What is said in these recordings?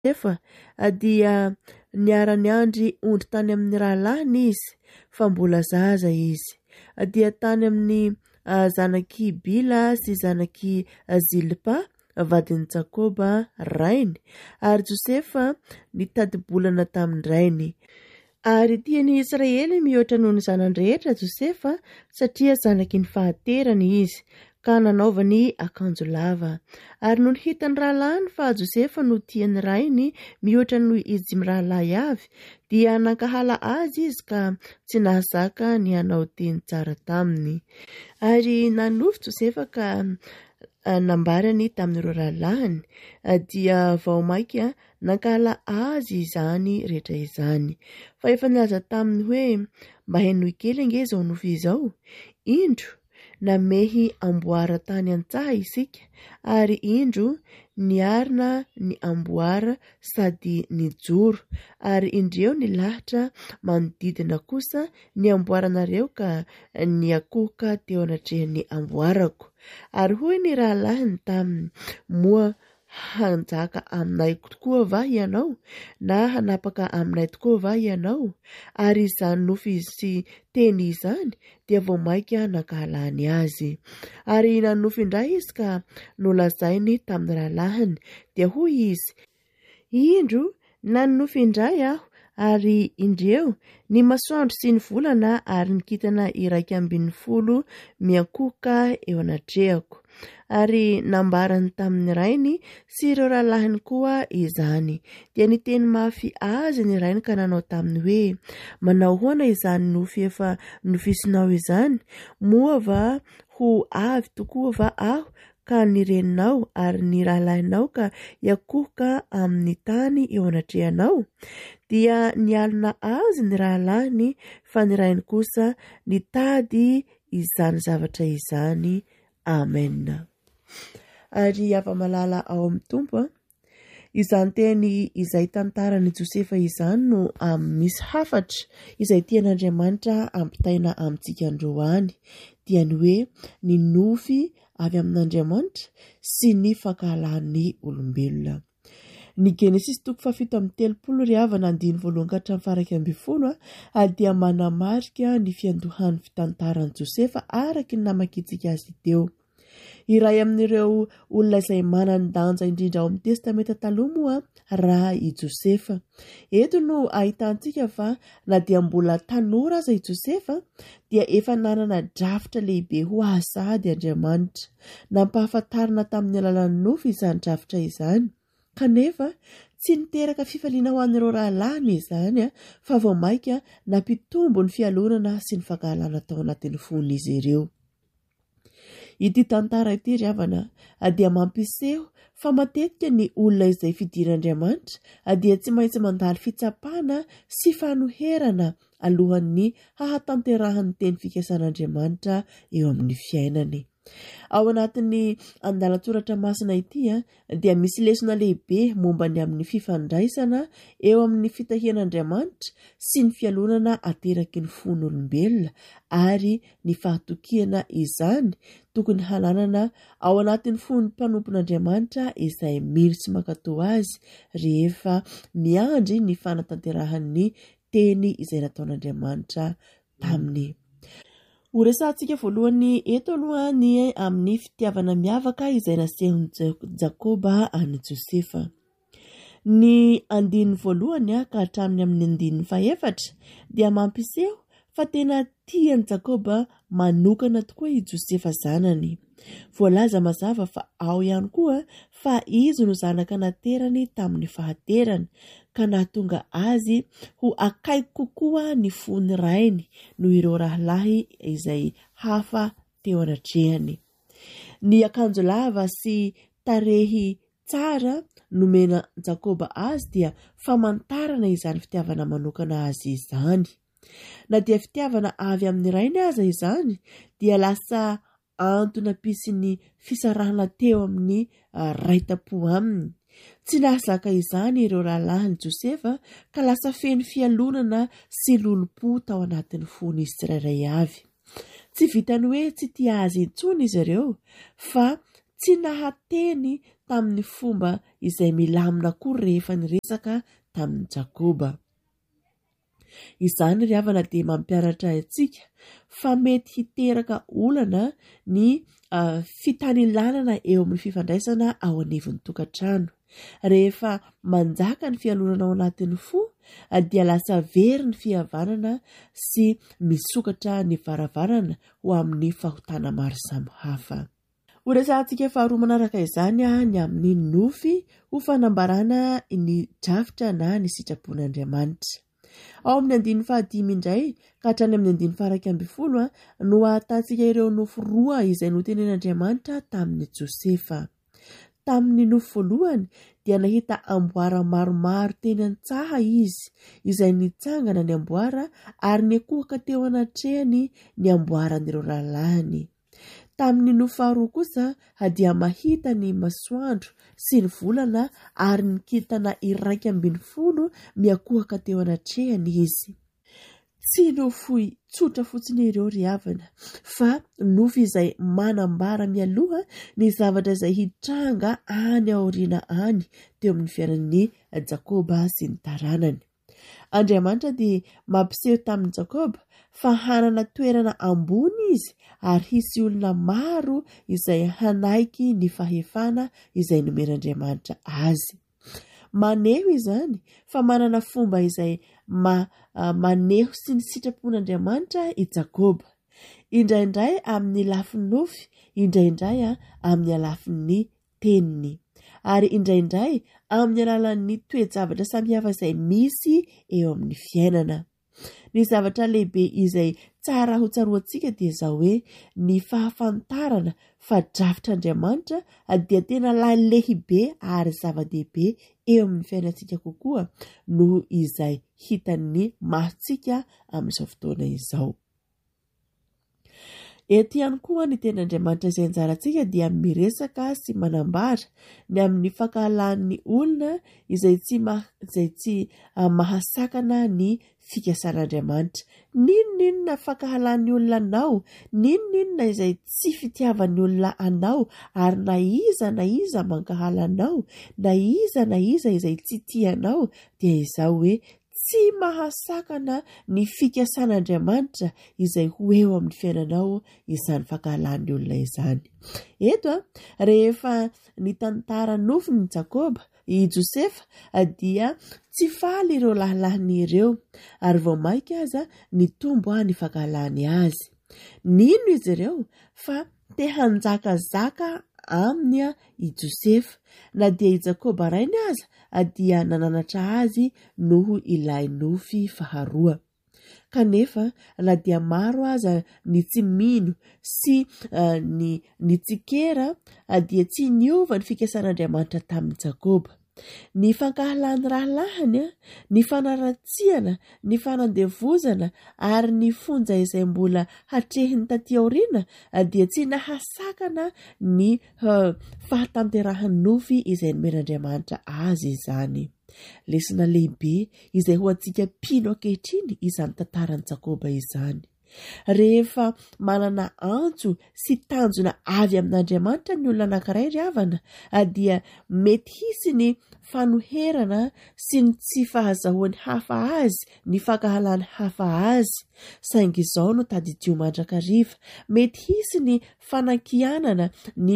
Josefa dia niara-ny andry ondry tany amin'ny rahalahiny izy fa mbola zaza izy. Dia tany amin'ny zanaky Bila sy zanaky Zilpa vadin'i Jakoba rainy, ary Josefa nitady-bolana tamin'ny rainy. Ary tiany Israely mihoatra noho ny zanany rehetra Josefa satria zanaky ny fahaterany izy, ka nanaovany akanjo lava. Ary noho ny hitany rahalahiny fa Josefa no tiany rainy mihoatra noho izy mirahalahy avy, dia nankahala azy izy ka tsy nahazaka ny hanao teny tsara taminy. Ary nanofy Josefa ka nambarany tamin'ireo rahalahiny, dia vao mainka nankahala azy izany rehetra izany. Fa efa nilaza taminy hoe mba henoy kely ange izao nofy izao, indro namehy amboara tany antsaha isika, ary indro niarina ny amboara sady nijoro, ary indreo ny lahitra manodidina kosa ny amboaranareo ka niakohoka teo anatrehan'ny amboarako. Ary hoy ny rahalahiny taminy, moa hanjaka aminay tokoa va ianao, na hanapaka aminay tokoa va ianao? Ary izany nofy sy teny izany dia vao mainka nankahalany azy. Ary nanofy indray izy ka nolazainy tamin'ny rahalahiny, dia hoy izy, indro nanofy indray aho, ary indreo ny masoandro sy ny volana ary ny kintana 12 miakohoka eo anatrehako. Ary nambarany tamin'ny rainy sy ireo rahalahiny koa izany. Dia niteny mafy azy ny rainy ka nanao taminy hoe, manao hoana izany nofy efa nofisinao izany? Moa va ho avy tokoa va aho ka nireninao ary ny rahalahinao ka iakohoka amin'ny tany eo anatrehanao? Dia nialina azy ny rahalahiny, fa ny rainy kosa nitady izany zavatra izany. Amen. Ary afa-malala ao amin'ny tompo, izany teny izay tantarany Josefa izany no misy hafatra izay tian'Andriamanitra ampitaina amintsika androany, dia ny hoe ny nofy avy amin'Andriamanitra sy ny fankahalahan'ny olombelona. Ny Genesis 7:30 ry havana 1-9 dia manamarika ny fiandohan'ny fitantaran'i Josefa araky ny namakitsika azy teo. Iray amin'ireo olona izay manan-danja indrindra ao amin'ny testamenta taloha moa raha i Josefa. Eto no ahitantsika fa na dia mbola tanora aza i Josefa, dia efa nanana drafitra lehibe ho azady Andriamanitra. Nampahafantarina tamin'ny alalan'ny nofy izany drafitra izany. Kanefa tsy niteraka fifaliana ho an'ireo rahalahiny izany, fa vao mainka nampitombo ny fialonana sy ny fankahalana tao anatin'ny fon'izy ireo. Ity tantara ity ry havana dia mampiseho fa matetika ny olona izay fidiran'Andriamanitra dia tsy maintsy mandalo fitsapana sy fanoherana alohan'ny hahatanterahan'ny teny fikasan'Andriamanitra eo amin'ny fiainany. Ao anatin'ny andalan-tsoratra masina ity dia misy lesona lehibe momba ny amin'ny fifandraisana eo amin'ny fitahian'Andriamanitra sy ny fialonana ateraky ny fon'olombelona, ary ny fahatokiana izany tokony hananana ao anatin'ny fon'ny mpanompon'Andriamanitra izay mily sy makatao azy rehefa miandry ny fanatanterahan'ny teny izay nataon'Andriamanitra taminy. Horesantsika voalohany eto aloha ny amin'ny fitiavana miavaka izay nasehon'i Jakoba any Josefa. Ny andininy voalohany ka hatramin'ny amin'ny andininy fahaefatra dia mampiseho fa tena tian'i Jakoba manokana tokoa i Josefa zanany. Voalaza mazava fa ao ihany koa fa izy no zanaka naterany tamin'ny fahaterany, ka nahatonga azy ho akaiky kokoa ny fony rainy noho ireo rahalahy izay hafa teo anatrehany. Ny akanjo lava sy tarehy tsara nomena Jakoba azy dia famantarana izany fitiavana manokana azy izany. Na dia fitiavana avy amin'ny rainy aza izany, dia lasa antony ampisin'ny fisarahana teo amin'ny raitapo aminy. Tsy nahazaka izany ireo rahalahin'i Josefa, ka lasa feno fialonana sy lolompo tao anatin'ny fon'izy tsirairay avy. Tsy vitany hoe tsy tia azy intsony izy ireo, fa tsy nahateny tamin'ny fomba izay milamina koa rehefa niresaka tamin'ny Jakoba. Izany ry havana dia mampianatra antsika fa mety hiteraka olana ny fitanilanana eo amin'ny fifandraisana ao anivon'ny tokantrano. Rehefa manjaka ny fialonana ao anatin'ny fo dia lasa very ny fihavanana sy misokatra ny varavarana ho amin'ny fahotana maro samihafa. Horesantsika faharoa manaraka izany ny amin'ny nofy ho fanambarana ny drafitra na ny sitrapon'Andriamanitra. Ao amin'ny 15 indray ka hatrany amin'ny 11 no ahitantsika ireo nofo roa izay notenen'Andriamanitra tamin'ny Josefa. Tamin'ny nofo voalohany dia nahita amboara maromaro teny an-tsaha izy izay nitsangana ny amboara ary nikohaka teo anatrehany ny amboaran'ireo rahalahiny. Tamin'ny nofo faharoa kosa dia mahita ny masoandro sy ny volana ary ny kintana 120 miakohaka teo anatrehany izy. Tsy nofo tsotra fotsiny ireo ry havana fa nofo izay manambara mialoha ny zavatra izay hitranga any aoriana any teo amin'ny fiainan'ny Jakoba sy ny taranany. Andriamanitra dia mampiseho tamin'ny Jakoba fa hanana toerana ambony izy ary hisy olona maro izay hanaiky ny fahefana izay nomen'Andriamanitra azy. Maneho izany fa manana fomba izay maneho sy ny sitrapon'Andriamanitra i Jakoba. Indraindray amin'ny lafin'ny nofy, indraindray amin'ny alafin'ny teniny, ary indraindray amin'ny alalan'ny toe-javatra samihafa izay misy eo amin'ny fiainana. Ny zavatra lehibe izay tsara ho tsaroantsika dia izao hoe ny fahafantarana fa drafitr'Andriamanitra dia tena lehibe ary zava-dehibe eo amin'ny fiainantsika kokoa noho izay hitan'ny masontsika amin'izao fotoana izao. Eto ihany koa ny ten'Andriamanitra izay anjarantsika dia miresaka sy manambara ny amin'ny fankahalan'ny olona izay tsy mahasakana ny fikasan'Andriamanitra. Ninona fankahalan'ny olona anao, ninona izay tsy fitiavan'ny olona anao ary na iza mankahala anao, na iza izay tsy tianao dia izao hoe tsy mahasakana ny fikasan'Andriamanitra izay ho eo amin'ny fiainanao izany fankahalan'ny olona izany. Eto rehefa ny tantara nofiny Jakoba i Josefa dia tsy faly ireo lahalahiny ireo ary vao mainka aza ny tombo ny fankahalany azy. Nino izy ireo fa te hanjakazaka aminy i Josefa, na dia i Jakoba rainy aza dia nananatra azy noho ilay nofy faharoa. Kanefa na dia maro aza ny tsy mino sy ny tsikera dia tsy niova ny fikasan'Andriamanitra tamin'ny Jakoba. Ny fankahalan'ny rahalahiny, ny fanaratsiana, ny fanandevozana ary ny fonja izay mbola hatrehiny taty aoriana dia tsy nahasakana ny fahatanterahan'ny nofy izay nomen'Andriamanitra azy izany. Lesona lehibe izay ho antsika mpino ankehitriny izany tantaran'i Jakoba izany. Rehefa manana antso sy tanjona avy amin'Andriamanitra ny olona anankiray ry havana dia mety hisy ny fanoherana sy ny tsy fahazahoany hafa azy, ny fankahalany hafa azy. Saingy izao no tadidio mandrakariva, mety hisy ny fanankianana, ny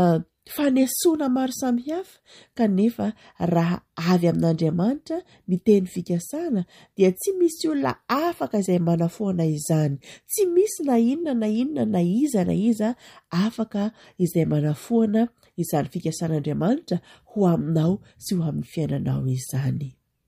fanesona maro samihafa, kanefa raha avy amin'Andriamanitra ny teny fikasana dia tsy misy olona afaka izay manafoana izany. Tsy misy na inona na iza afaka izay manafoana izany fikasan'Andriamanitra ho aminao sy ho amin'ny fiainanao izany.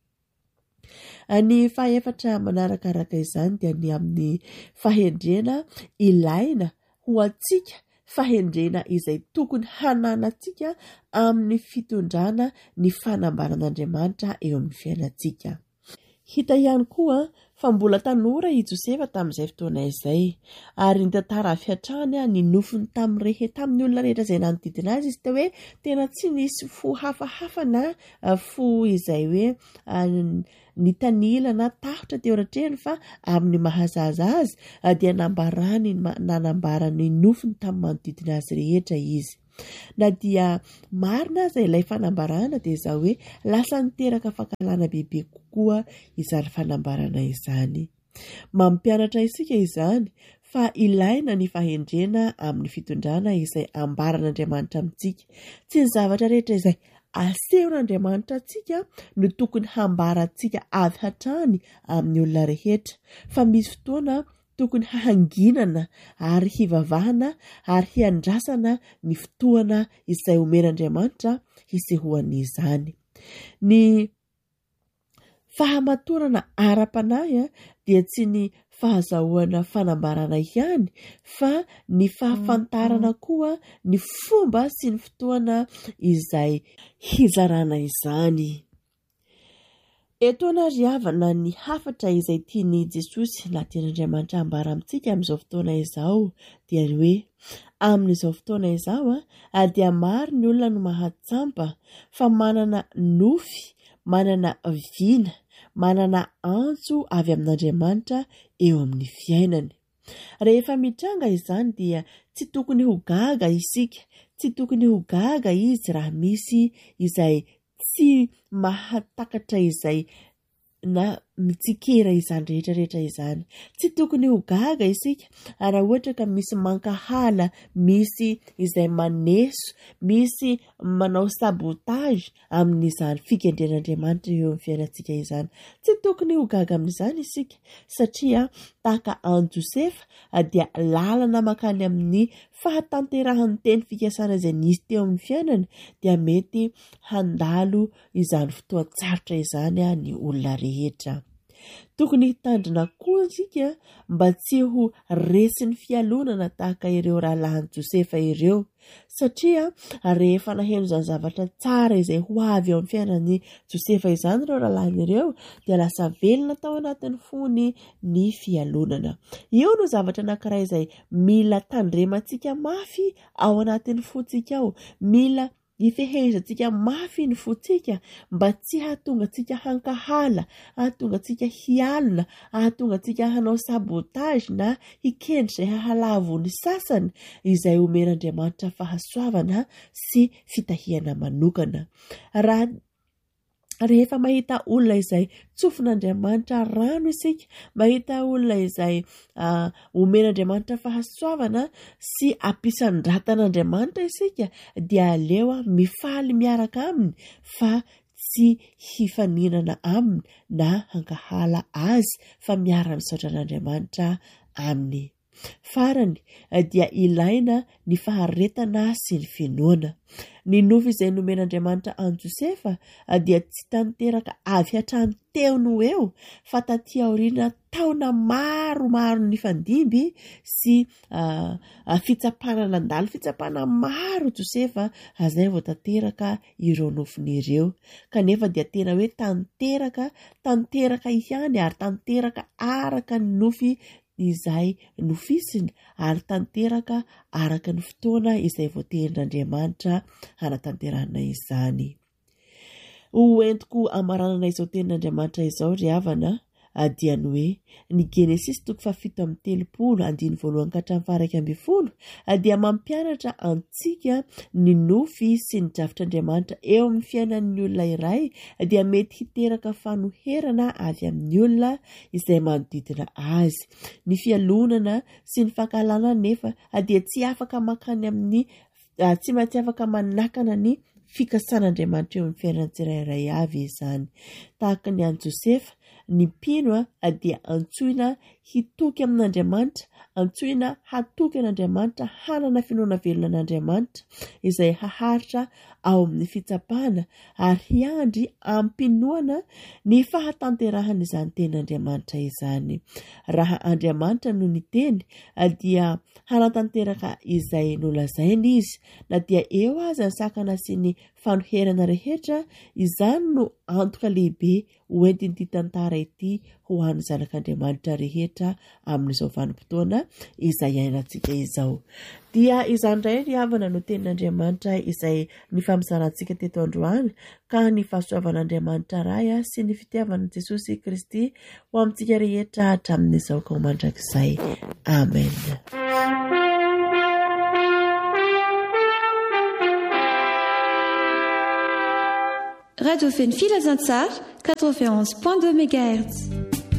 Ny fahaefatra manarakaraka izany dia ny amin'ny fahendrena ilaina ho antsika, fahendrena izay tokony hananantsika amin'ny fitondrana ny fanambaran'Andriamanitra eo amin'ny fiainantsika. Hita ihany koa fa mbola tanora i Josefa tamin'izay fotoana izay ary ny tantara avy hatrany ny nofiny tamin'ny olona rehetra izay nanodidina azy izy hoe tena tsy nisy fo hafahafa na fo izay hoe ny tanila na tahotra teo anatrehany fa amin'ny mahazaza azy dia nanambarany nofiny tamin'ny manodidina azy rehetra izy. na dia marina aza ilay fanambarana dia izao hoe lasa niteraka fahakalana bebe kokoa izany fanambarana izany. Mampianatra isika izany fa ilaina ny fahendrena amin'ny fitondrana izay ambaran'Andriamanitra amintsika. Tsy ny zavatra rehetra izay asehon'Andriamanitra antsika no tokony hambarantsika avy hatrany amin'ny olona rehetra, fa misy fotoana tokony hahanginana ary hivavahana ary hiandrasana ny fotoana izay omen'Andriamanitra hisehoan'izany. Ny fahamatorana ara-panahy dia tsy ny fahazahoana fanambarana ihany, fa ny fahafantarana koa ny fomba sy ny fotoana izay hizarana izany. Eto anariavana ny hafatra izay tiany Jesosy na tian'Andriamanitra hambara amintsika amin'izao fotoana izao dia hoe amin'izao fotoana izao dia maro ny olona no mahatsampa fa manana nofy, manana vina, manana antso avy amin'Andriamanitra eo amin'ny fiainany. Rehefa mitranga izany dia tsy tokony ho gaga isika, tsy tokony ho gaga izy raha misy izay tsy mahatakatra izay na mitsikera izany rehetrarehetra izany. Tsy tokony ho gaga isika raha ohatra ka misy mankahala, misy izay maneso, misy manao sabotage amin'izany fikendren'Andriamanitra eo amin'ny fiainantsika izany. Tsy tokony ho gaga amin'izany isika satria tahaka an Josefa dia lalana makany amin'ny fahatanterahan'ny teny fikasana izay nisy teo amin'ny fiainany dia mety handalo izany fotoan-tsarotra izany ny olona rehetra. Tokony hitandrina koa isika mba tsy ho resin'ny fialonana tahaka ireo rahalahin'i Josefa ireo, satria rehefa naheno izany zavatra tsara izay ho avy ao amin'ny fiainan'i Josefa izany ireo rahalahiny ireo dia lasa velona tao anatin'ny fony ny fialonana. Io no zavatra anankiray izay mila tandremantsika mafy ao anatin'ny fontsika ao, mila ifehezantsika mafy ny fontsika mba tsy hahatonga antsika hankahala, hahatonga antsika hialina, hahatonga antsika hanao sabotage na hikendry izay hahalavo ny sasany izay omen'Andriamanitra fahasoavana sy fitahiana manokana. Rehefa mahita olona izay tsofin'Andriamanitra rano isika, mahita olona izay omen'Andriamanitra fahasoavana sy ampisan-dratan'Andriamanitra isika dia aleo mifaly miaraka aminy fa tsy hifaninana aminy na hankahala azy fa miara-misaotra an'Andriamanitra aminy. Farany dia ilaina ny faharetana sy ny finoana. Ny nofy izay nomen'Andriamanitra an Josefa dia tsy tanteraka avy hatrany teo no eo fa taty aoriana taona maromaro ny fandimby sy fitsapana nandalo fitsapana maro Josefa azay vao tanteraka ireo nofiny ireo, kanefa dia tena hoe tanteraka ihany ary tanteraka araka ny nofy izay nofisiny ary tanteraka araka ny fotoana izay voaterin'Andriamanitra hanatanterana izany. Hoentiko amaranana izao tenin'Andriamanitra izao ry havana dia ny hoe ny Genesis 7:30-1:1 dia mampianatra antsika ny nofy sy ny drafitr'Andriamanitra eo amin'ny fiainan'ny olona iray dia mety hiteraka fanoherana avy amin'ny olona izay manodidina azy. Ny fialonana sy ny fahakalana nefa dia tsy afaka makany amin'ny tsy afaka manakana ny fikasan'Andriamanitra eo amin'ny fiainan'ny tsirairay avy izany. Tahaka ny an'i Josefa, ny mpino dia antsoina hitoky amin'Andriamanitra, antsoina hatoky an'Andriamanitra, hanana finoana velona an'Andriamanitra izay haharitra ao amin'ny fitsapana ary hiandry ampinoana ny fahatanterahana izany tenin'Andriamanitra izany. Raha Andriamanitra no ny teny dia hanatanteraka izay nolazainy izy, na dia eo aza ny sakana sy ny fanoherana rehetra, izany no antoka lehibe hoentin'ity tantara ity ho an'ny zanak'Andriamanitra rehetra amin'izao vanim-potoana izay iainantsika izao. Dia izany indray ry havana no tenin'Andriamanitra izay ny famizanantsika teto androany, ka ny fahasoavan'Andriamanitra ray sy ny fitiavan'i Jesosy Kristy ho amintsika rehetra hatramin'izao ka ho mandrakizay. Amen. Radio Feny Filazantsara 91.2 MHz.